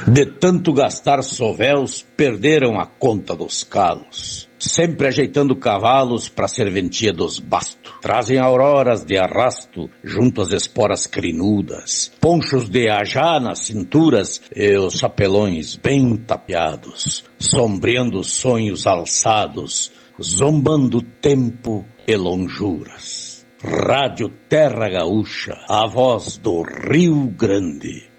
De tanto gastar sovéus, perderam a conta dos calos. Sempre ajeitando cavalos pra serventia dos bastos. Trazem auroras de arrasto junto às esporas crinudas. Ponchos de ajá nas cinturas e os chapelões bem tapeados. Sombreando sonhos alçados, zombando tempo e lonjuras. Rádio Terra Gaúcha, a voz do Rio Grande.